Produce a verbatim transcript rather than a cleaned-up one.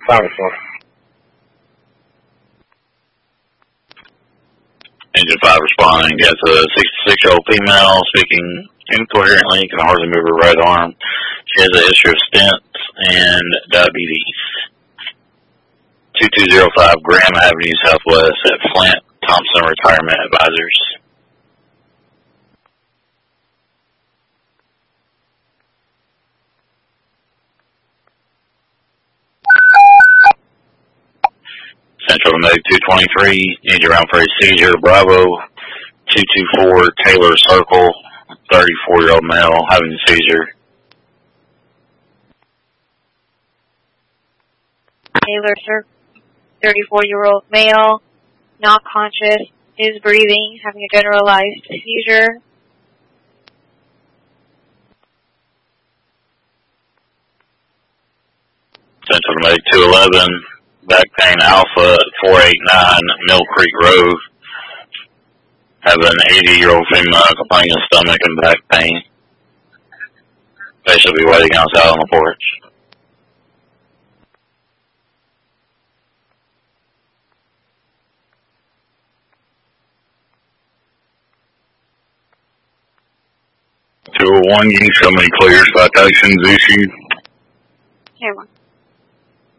five four. Engine five responding. Got a sixty-six-year-old female speaking incoherently, can hardly move her right arm. She has a history of stents and diabetes. two two zero five Graham Avenue Southwest at Flint Thompson Retirement Advisors. Central to Meg two twenty-three, need you around for a seizure. Bravo two two four Taylor Circle, thirty-four-year-old male having a seizure. Taylor Circle, thirty-four-year-old male, not conscious, is breathing, having a generalized seizure. Central to Meg two eleven, back pain Alpha at four eighty-nine Mill Creek Road. Have an eighty-year-old female complaining of stomach and back pain. They should be waiting outside on the porch. two oh one, you can show me clear citations issued. Here one.